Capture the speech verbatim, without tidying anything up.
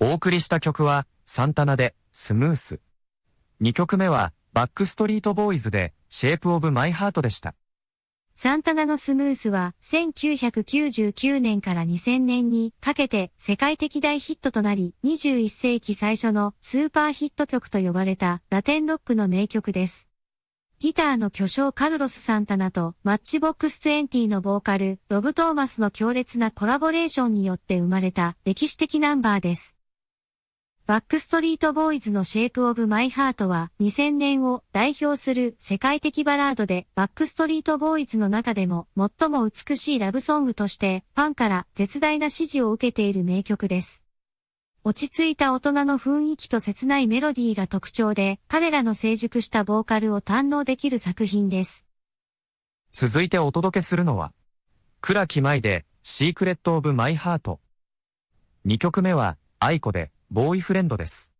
お送りした曲は、サンタナで、スムース。にきょくめは、バックストリートボーイズで、シェイプオブマイハートでした。 サンタナのスムースはせんきゅうひゃくきゅうじゅうきゅうねんからにせんねんにかけて世界的大ヒットとなりにじゅういっせいき最初のスーパーヒット曲と呼ばれたラテンロックの名曲です。ギターの巨匠カルロス・サンタナとマッチボックスにじゅうのボーカルロブ・トーマスの強烈なコラボレーションによって生まれた歴史的ナンバーです。バックストリートボーイズのシェイプオブマイハートはにせんねんを代表する世界的バラードでバックストリートボーイズの中でも最も美しいラブソングとしてファンから絶大な支持を受けている名曲です。落ち着いた大人の雰囲気と切ないメロディーが特徴で彼らの成熟したボーカルを堪能できる作品です。 続いてお届けするのは倉木舞でシークレットオブマイハート。にきょくめは愛子でボーイフレンドです。